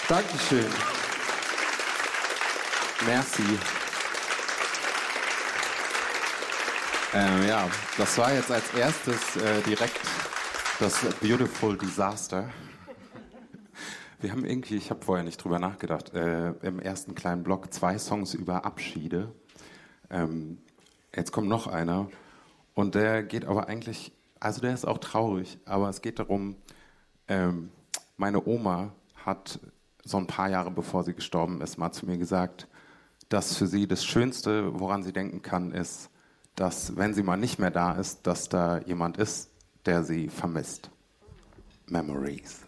Dankeschön. Merci. Ja, das war jetzt als erstes direkt das Beautiful Disaster. Wir haben irgendwie, ich habe vorher nicht drüber nachgedacht, im ersten kleinen Block 2 Songs über Abschiede. Jetzt kommt noch einer und der geht aber eigentlich, also der ist auch traurig, aber es geht darum, meine Oma hat so ein paar Jahre bevor sie gestorben ist, mal zu mir gesagt, dass für sie das Schönste, woran sie denken kann, ist, dass wenn sie mal nicht mehr da ist, dass da jemand ist, der sie vermisst. Memories.